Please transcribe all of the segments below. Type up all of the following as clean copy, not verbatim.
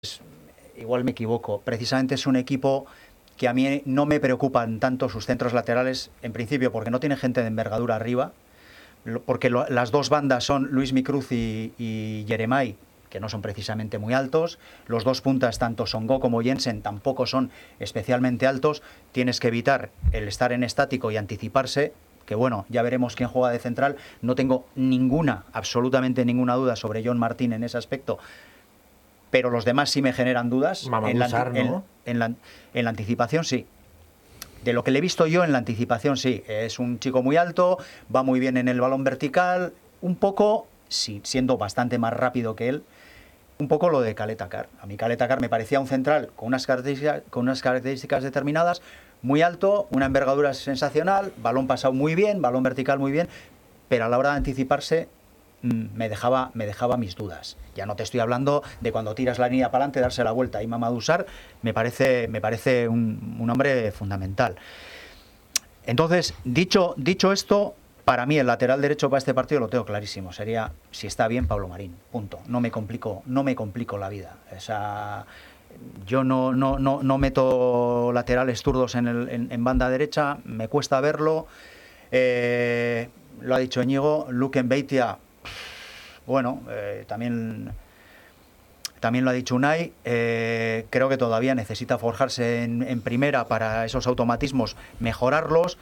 igual me equivoco. Precisamente es un equipo que a mí no me preocupan tanto sus centros laterales, en principio porque no tiene gente de envergadura arriba, porque las dos bandas son Luis Micruz y Jeremai, que no son precisamente muy altos. Los dos puntas, tanto Songo como Jensen, tampoco son especialmente altos. Tienes que evitar el estar en estático y anticiparse, que bueno, ya veremos quién juega de central. No tengo absolutamente ninguna duda sobre John Martín en ese aspecto, pero los demás sí me generan dudas. Mamadou Sarr, ¿no? En la anticipación, sí. De lo que le he visto yo en la anticipación, sí. Es un chico muy alto, va muy bien en el balón vertical, un poco, sí, siendo bastante más rápido que él, un poco lo de Caleta Car. A mí Caleta Car me parecía un central con unas características determinadas, muy alto, una envergadura sensacional, balón pasado muy bien, balón vertical muy bien, pero a la hora de anticiparse me dejaba mis dudas. Ya no te estoy hablando de cuando tiras la línea para adelante, darse la vuelta. Y Mamadou Sarr me parece un hombre fundamental. Entonces, dicho esto, para mí el lateral derecho para este partido lo tengo clarísimo. Sería, si está bien, Pablo Marín. Punto. No me complico la vida. O sea, yo no meto laterales zurdos en banda derecha. Me cuesta verlo. Lo ha dicho Íñigo. Luque Beitia, bueno, también lo ha dicho Unai. Creo que todavía necesita forjarse en primera para esos automatismos, mejorarlos.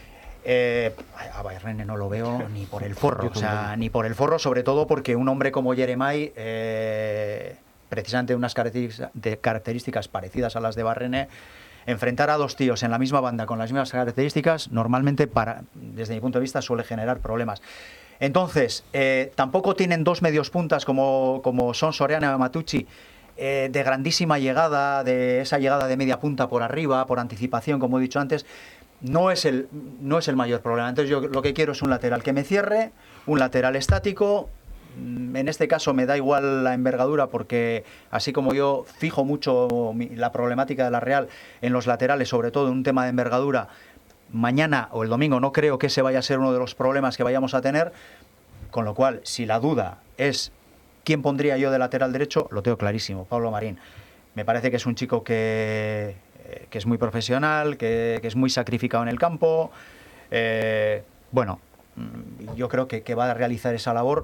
A Bayern no lo veo ni por el forro, ni por el forro, sobre todo porque un hombre como Jeremai, precisamente unas características parecidas a las de Barrene, enfrentar a dos tíos en la misma banda con las mismas características, normalmente, desde mi punto de vista, suele generar problemas. Entonces, tampoco tienen dos medios puntas como son Soriano y Matucci, de grandísima llegada, de esa llegada de media punta por arriba, por anticipación, como he dicho antes. No es el mayor problema. Entonces yo lo que quiero es un lateral que me cierre, un lateral estático. En este caso me da igual la envergadura, porque así como yo fijo mucho la problemática de la Real en los laterales, sobre todo en un tema de envergadura, mañana o el domingo no creo que ese vaya a ser uno de los problemas que vayamos a tener, con lo cual, si la duda es quién pondría yo de lateral derecho, lo tengo clarísimo, Pablo Marín. Me parece que es un chico que es muy profesional, que es muy sacrificado en el campo. Bueno, yo creo que va a realizar esa labor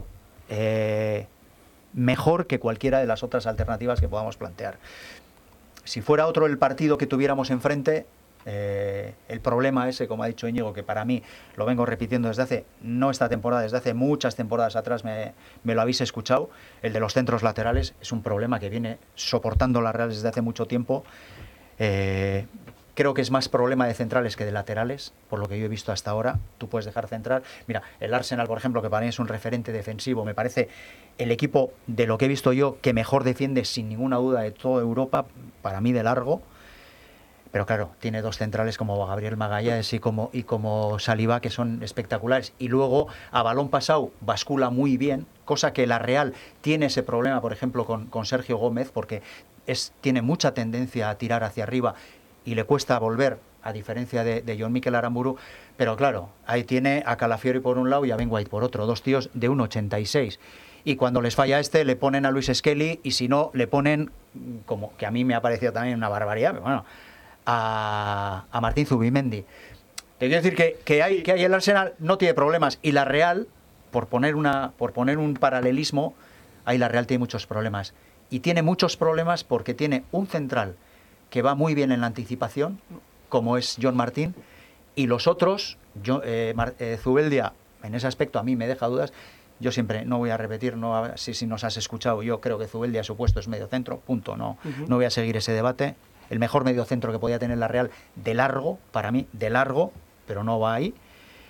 mejor que cualquiera de las otras alternativas que podamos plantear. Si fuera otro el partido que tuviéramos enfrente, el problema ese, como ha dicho Íñigo, que para mí lo vengo repitiendo no esta temporada, desde hace muchas temporadas atrás me lo habéis escuchado, el de los centros laterales es un problema que viene soportando la Real desde hace mucho tiempo. Creo que es más problema de centrales que de laterales, por lo que yo he visto hasta ahora. Tú puedes dejar centrar. Mira, el Arsenal, por ejemplo, que para mí es un referente defensivo, me parece el equipo, de lo que he visto yo, que mejor defiende sin ninguna duda de toda Europa, para mí de largo. Pero claro, tiene dos centrales como Gabriel Magallanes y como Saliba, que son espectaculares. Y luego, a balón pasado, bascula muy bien, cosa que la Real tiene ese problema, por ejemplo, con Sergio Gómez, porque tiene mucha tendencia a tirar hacia arriba y le cuesta volver, a diferencia de John Mikel Aramburu. Pero claro, ahí tiene a Calafiori por un lado y a Ben White por otro, dos tíos de 1,86. Y cuando les falla le ponen a Luis Skelly, y si no, le ponen, como que a mí me ha parecido también una barbaridad, pero bueno, a Martín Zubimendi. Te quiero decir que hay el Arsenal no tiene problemas, y la Real, por poner un paralelismo, ahí la Real tiene muchos problemas. Y tiene muchos problemas porque tiene un central que va muy bien en la anticipación, como es John Martín, y los otros, Zubeldia, en ese aspecto a mí me deja dudas. Yo siempre, no voy a repetir, si nos has escuchado, yo creo que Zubeldia, su puesto es medio centro, punto. No voy a seguir ese debate. El mejor medio centro que podía tener la Real, de largo, para mí, de largo, pero no va ahí.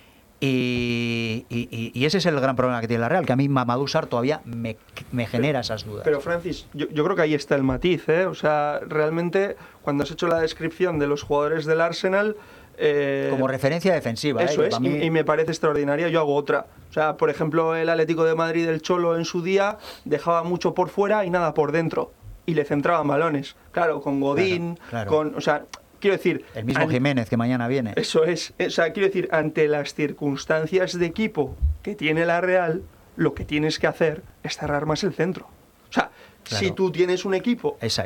Y ese es el gran problema que tiene la Real, que a mí Mamadou Sarr todavía me genera esas dudas. Pero Francis, yo creo que ahí está el matiz, ¿eh? O sea, realmente, cuando has hecho la descripción de los jugadores del Arsenal... como referencia defensiva. Eso es, y me parece extraordinaria. Yo hago otra. O sea, por ejemplo, el Atlético de Madrid, el Cholo, en su día, dejaba mucho por fuera y nada por dentro. Y le centraban balones. Claro, con Godín, claro. O sea, quiero decir... El mismo Jiménez, que mañana viene. Eso es. O sea, quiero decir, ante las circunstancias de equipo que tiene la Real, lo que tienes que hacer es cerrar más el centro. O sea, Si tú tienes un equipo Esa